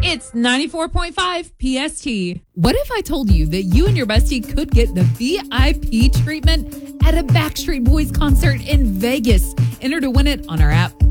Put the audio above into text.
It's 94.5 PST. What if I told you that you and your bestie could get the VIP treatment at a Backstreet Boys concert in Vegas? Enter to win it on our app